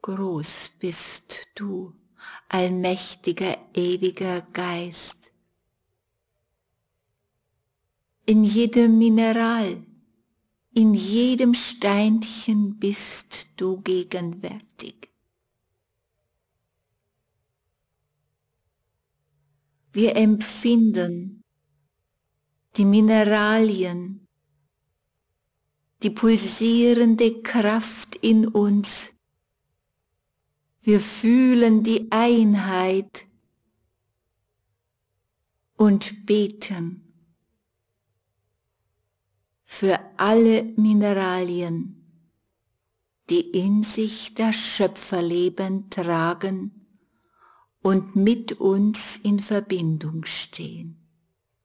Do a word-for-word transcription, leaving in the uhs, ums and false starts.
Groß bist du, allmächtiger, ewiger Geist. In jedem Mineral, in jedem Steinchen bist du gegenwärtig. Wir empfinden die Mineralien, die pulsierende Kraft in uns. Wir fühlen die Einheit und beten für alle Mineralien, die in sich das Schöpferleben tragen und mit uns in Verbindung stehen.